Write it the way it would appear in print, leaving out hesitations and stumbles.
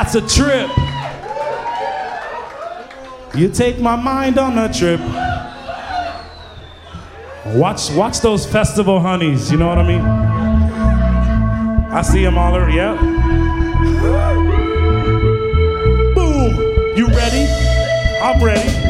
That's a trip. You take my mind on a trip. Watch those festival honeys, you know what I mean? I see them all over, yeah. Boom, you ready? I'm ready.